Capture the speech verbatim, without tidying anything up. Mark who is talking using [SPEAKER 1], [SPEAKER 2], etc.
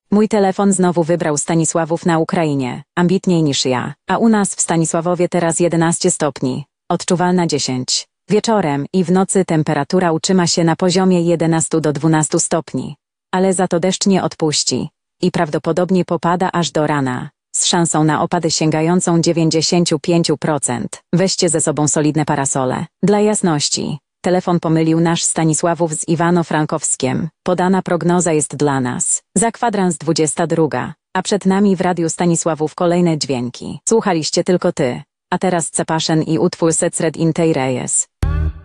[SPEAKER 1] Mój telefon znowu wybrał Stanisławów na Ukrainie, ambitniej niż ja, a u nas w Stanisławowie teraz jedenaście stopni, odczuwalna dziesięć. Wieczorem i w nocy temperatura utrzyma się na poziomie jedenaście do dwunastu stopni. Ale za to deszcz nie odpuści i prawdopodobnie popada aż do rana, z szansą na opady sięgającą dziewięćdziesiąt pięć procent. Weźcie ze sobą solidne parasole. Dla jasności, telefon pomylił nasz Stanisławów z Iwano-Frankowskiem. Podana prognoza jest dla nas za kwadrans dwudziesta druga, a przed nami w Radiu Stanisławów kolejne dźwięki. Słuchaliście tylko ty, a teraz Cepaszen i utwór Secret in tej Reyes.